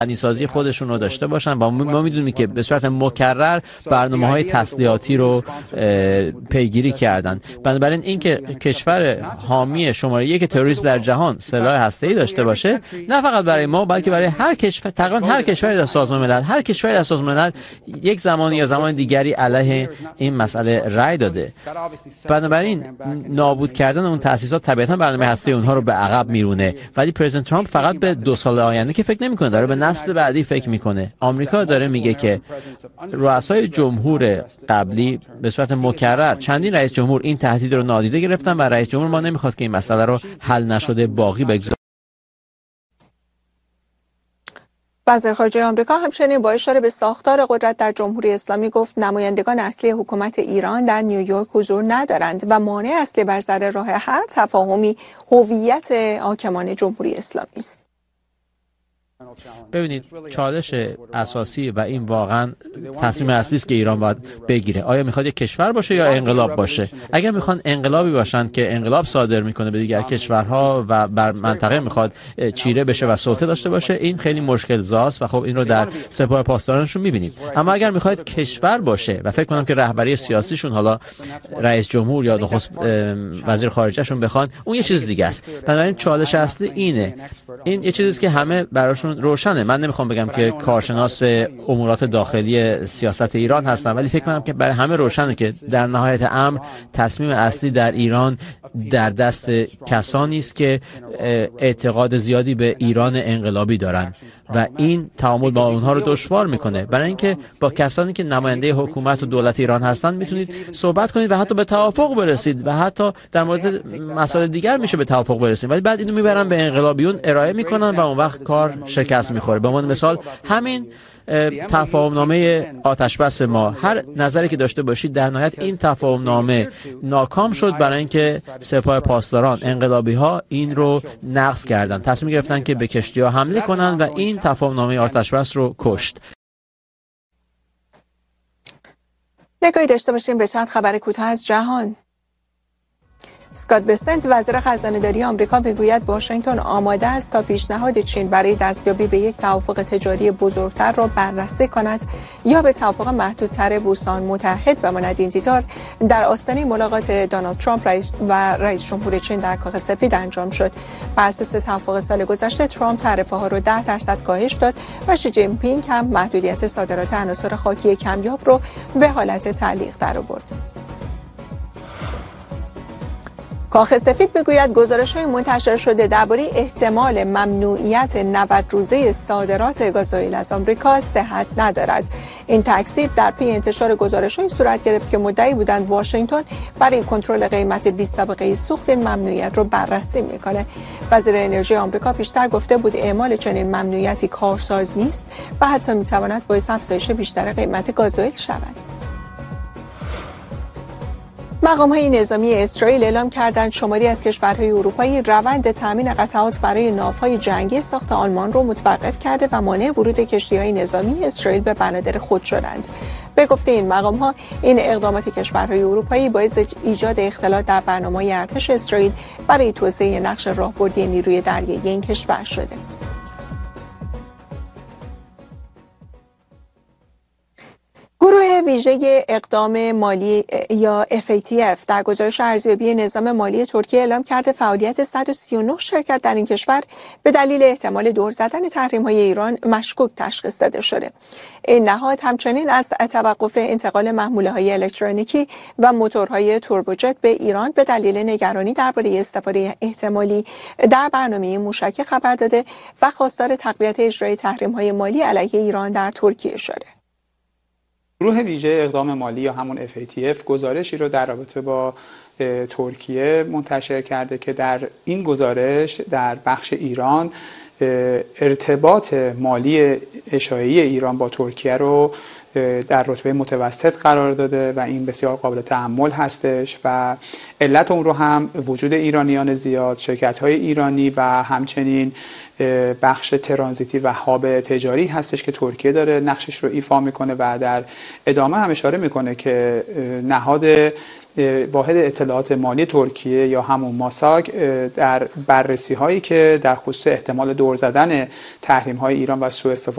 غنیسازی خودشون رو داشته باشن و ما میدونیم که به صورت مکرر برنامه‌های تسلیحاتی رو پیگیری کردن. بنابراین اینکه کشور حامی شماره یک تروریسم در جهان سلاح هسته‌ای داشته باشه، نه فقط برای ما بلکه برای هر کشور، تقریبا هر کشوری در سازمان ملل، هر کشوری در سازمان ملل یک زمانی یا زمان دیگری علیه این مسئله رأی داده. بنابراین نابود کردن اون تأسیسات طبیعتا برنامه هسته اونها رو به عقب میرونه، ولی پرزیدنت ترامپ فقط به 2 سال آینده که فکر نمی‌کنه، داره به نسل بعدی فکر میکنه. آمریکا داره میگه که رؤسای جمهور قبلی به صورت مکرر چندین رئیس جمهور این تهدید رو نادیده گرفتن و رئیس جمهور ما نمیخواد که این مسئله رو حل نشده باقی بگذاره. وزیر خارجه آمریکا همچنین با اشاره به ساختار قدرت در جمهوری اسلامی گفت نمایندگان اصلی حکومت ایران در نیویورک حضور ندارند و مانع اصلی بر سر راه هر تفاهمی هویت حاکمان جمهوری اسلامی است. ببینید، چالش اساسی و این واقعا تصمیم اصلی است که ایران باید بگیره. آیا میخواد یک کشور باشه یا انقلاب باشه؟ اگر میخوان انقلابی باشن که انقلاب صادر میکنه به دیگر کشورها و بر منطقه میخواد چیره بشه و سلطه داشته باشه، این خیلی مشکل زاست و خب این رو در سپاه پاسدارانشون میبینید. اما اگر میخواد کشور باشه و فکر کنم که رهبری سیاسیشون، حالا رئیس جمهور یا نخست وزیر خارجه شون بخوان، اون یه چیز دیگه است. بنابراین چالش اصلی اینه. این یه چیزی که همه براشون روشنه. من نمیخوام بگم که کارشناس امورات داخلی سیاست ایران هستم، ولی فکر کنم که برای همه روشنه که در نهایت امر تصمیم اصلی در ایران در دست کسانی است که اعتقاد زیادی به ایران انقلابی دارن و این تعامل با اونها رو دشوار میکنه. برای اینکه با کسانی که نماینده حکومت و دولت ایران هستن میتونید صحبت کنید و حتی به توافق برسید و حتی در مورد مسائل دیگر میشه به توافق برسید، ولی بعد اینو میبرن به انقلابیون ارائه میکنن و اون وقت کار شکست میخوره. به عنوان مثال همین تفاهمنامه آتشبس ما، هر نظری که داشته باشید در نهایت این تفاهمنامه ناکام شد برای اینکه سپاه پاسداران، انقلابی ها این رو نقض کردن، تصمیم گرفتن که به کشتی ها حمله کنن و این تفاهمنامه آتشبس رو کشت. نگاهی داشته باشیم به چند خبر کوتاه از جهان. اسکات بسنت وزیر خزانه‌داری آمریکا میگوید واشنگتن آماده است تا پیشنهاد چین برای دستیابی به یک توافق تجاری بزرگتر را بررسی کند یا به توافق محدودتر بوسان متحد بماند. این دیدار در آستانه ملاقات دونالد ترامپ و رئیس جمهور چین در کاخ سفید انجام شد. بر اساس توافق سال گذشته ترامپ تعرفه ها را 10% کاهش داد و شی جین پینگ هم محدودیت صادرات عناصر خاکی کمیاب رو به حالت تعلیق درآورد. کاخ سفید میگوید گزارش‌های منتشر شده درباره احتمال ممنوعیت 90 روزه صادرات گازوئیل از آمریکا صحت ندارد. این تکذیب در پی انتشار گزارش‌های صورت گرفت که مدعی بودند واشنگتن برای کنترل قیمت 20 طبقه سوخت این ممنوعیت را بررسی می‌کند. وزیر انرژی آمریکا پیشتر گفته بود اعمال چنین ممنوعیتی کارساز نیست و حتی می‌تواند باعث افزایش بیشتر قیمت گازوئیل شود. مقام‌های نظامی اسرائیل اعلام کردند شماری از کشورهای اروپایی روند تامین قطعات برای ناوهای جنگی ساخت آلمان را متوقف کرده و مانع ورود کشتی‌های نظامی اسرائیل به بنادر خود شدند. به گفته این مقام‌ها، این اقدامات کشورهای اروپایی باعث ایجاد اختلال در برنامه‌های ارتش اسرائیل برای توسعه نقش راهبردی نیروی دریایی این کشور شده. گروه ویژه اقدام مالی یا FATF در گزارش ارزیابی نظام مالی ترکیه اعلام کرده فعالیت 139 شرکت در این کشور به دلیل احتمال دور زدن تحریم‌های ایران مشکوک تشخیص داده شده. این نهاد همچنین از توقف انتقال محموله‌های الکترونیکی و موتورهای توربوجت به ایران به دلیل نگرانی درباره استفاده احتمالی در برنامه موشکی خبر داده و خواستار تقویت اجرای تحریم‌های مالی علیه ایران در ترکیه شده. گروه ویژه اقدام مالی یا همون FATF گزارشی رو در رابطه با ترکیه منتشر کرده که در این گزارش در بخش ایران ارتباط مالی اشاعه‌ای ایران با ترکیه رو در رتبه متوسط قرار داده و این بسیار قابل تأمل هستش و علت اون رو هم وجود ایرانیان زیاد، شرکت‌های ایرانی و همچنین بخش ترانزیتی و هاب تجاری هستش که ترکیه داره نقشش رو ایفا میکنه و در ادامه هم اشاره میکنه که نهاد واحد اطلاعات مالی ترکیه یا همون ماساک در بررسی هایی که در خصوص احتمال دور زدن تحریم های ایران و سوء استفاده